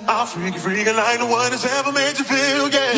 I'll freak like no one has ever made you feel, yeah.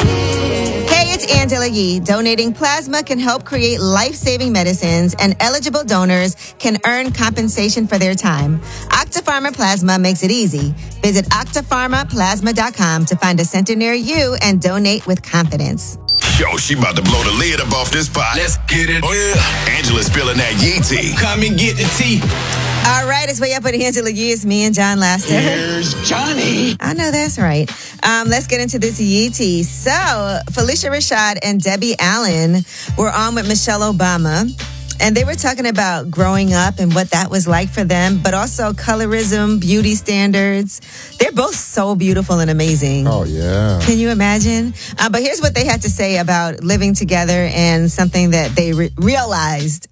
Hey, it's Angela Yee. Donating plasma can help create life-saving medicines, and eligible donors can earn compensation for their time. Octapharma Plasma makes it easy. Visit octapharmaplasma.com to find a center near you and donate with confidence. Yo, she about to blow the lid up off this pot. Let's get it. Oh, yeah. Angela's spilling that Yee tea. Come and get the tea. All right, it's Way Up with Angela Yee. It's me and John Laster. Here's Johnny. I know that's right. Let's get into this Yee tea. So, Felicia Rashad and Debbie Allen were on with Michelle Obama, and they were talking about growing up and what that was like for them, but also colorism, beauty standards. They're both so beautiful and amazing. Oh, yeah. Can you imagine? But here's what they had to say about living together and something that they realized.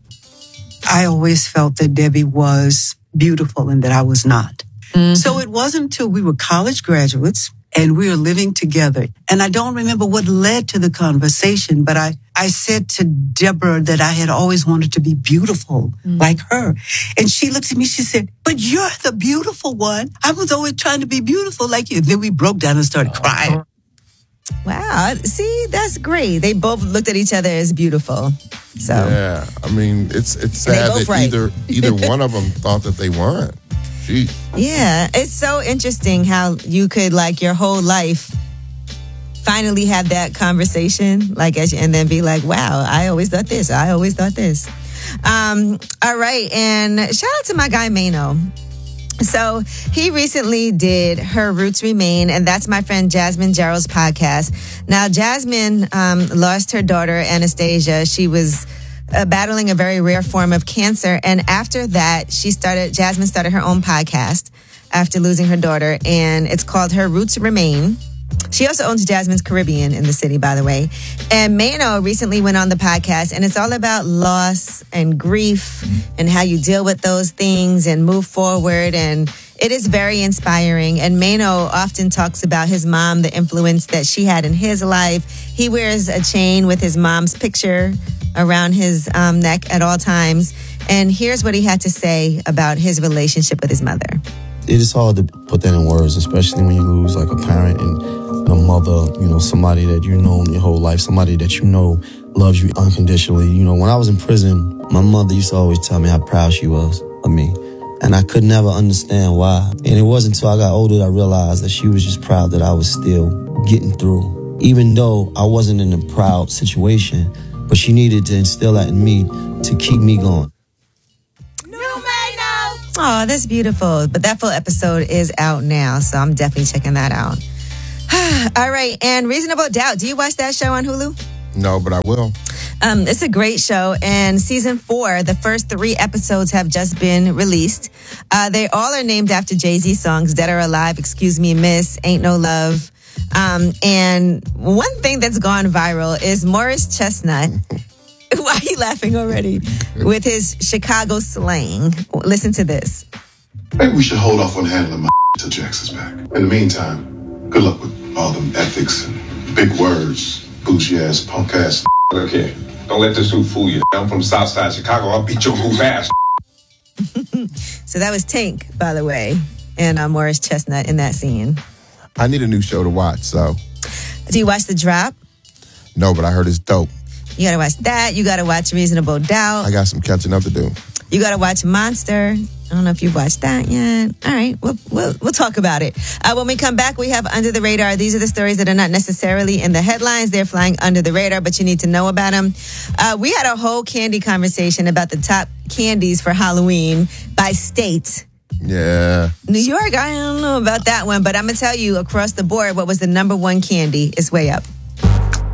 I always felt that Debbie was beautiful and that I was not. Mm-hmm. So it wasn't until we were college graduates and we were living together. And I don't remember what led to the conversation, but I said to Deborah that I had always wanted to be beautiful like her. And she looked at me, she said, but you're the beautiful one. I was always trying to be beautiful like you. Then we broke down and started crying. Wow. See, that's great. They both looked at each other as beautiful. So yeah, I mean, it's sad that right. either one of them thought that they weren't. Jeez. Yeah, it's so interesting how you could, like, your whole life finally have that conversation, like, and then be like, wow, I always thought this. I always thought this. All right, and shout out to my guy Mano. So he recently did Her Roots Remain, and that's my friend Jasmine Gerald's podcast. Now, Jasmine lost her daughter, Anastasia. She was battling a very rare form of cancer, and after that, Jasmine started her own podcast after losing her daughter, and it's called Her Roots Remain. She also owns Jasmine's Caribbean in the city, by the way. And Mano recently went on the podcast, and it's all about loss and grief and how you deal with those things and move forward. And it is very inspiring. And Mano often talks about his mom, the influence that she had in his life. He wears a chain with his mom's picture around his neck at all times. And here's what he had to say about his relationship with his mother. It is hard to put that in words, especially when you lose like a parent and a mother, you know, somebody that you know your whole life, somebody that you know loves you unconditionally. You know, when I was in prison, my mother used to always tell me how proud she was of me. And I could never understand why. And it wasn't until I got older that I realized that she was just proud that I was still getting through. Even though I wasn't in a proud situation, but she needed to instill that in me to keep me going. Oh, that's beautiful. But that full episode is out now, so I'm definitely checking that out. All right, and Reasonable Doubt. Do you watch that show on Hulu? No, but I will. It's a great show, and season 4, the first 3 episodes have just been released. They all are named after Jay-Z songs, Dead or Alive, Excuse Me, Miss, Ain't No Love. And one thing that's gone viral is Morris Chestnut. Why are you laughing already? With his Chicago slang. Listen to this. Maybe we should hold off on handling my till Jax is back. In the meantime, good luck with all them ethics and big words, bougie ass, punk ass. Look here, don't let this dude fool you. I'm from Southside Chicago. I'll beat your whole ass. So that was Tank, by the way, and Morris Chestnut in that scene. I need a new show to watch, so. Do you watch The Drop? No, but I heard it's dope. You got to watch that. You got to watch Reasonable Doubt. I got some catching up to do. You got to watch Monster. I don't know if you've watched that yet. All right, we'll talk about it. When we come back, we have Under the Radar. These are the stories that are not necessarily in the headlines. They're flying under the radar, but you need to know about them. We had a whole candy conversation about the top candies for Halloween by state. Yeah. New York, I don't know about that one, but I'm going to tell you across the board what was the number 1 candy. It's Way Up.